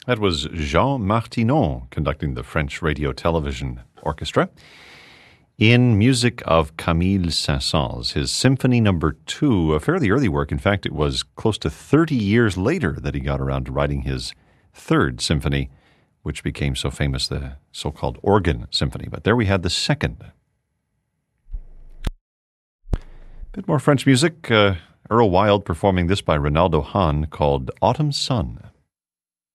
That was Jean Martinon conducting the French Radio-Television Orchestra in music of Camille Saint-Saëns, his Symphony No. 2, a fairly early work. In fact, it was close to 30 years later that he got around to writing his third symphony, which became so famous, the so-called Organ Symphony. But there we had the second. A bit more French music. Earl Wild performing this by Ronaldo Hahn called Autumn Sun.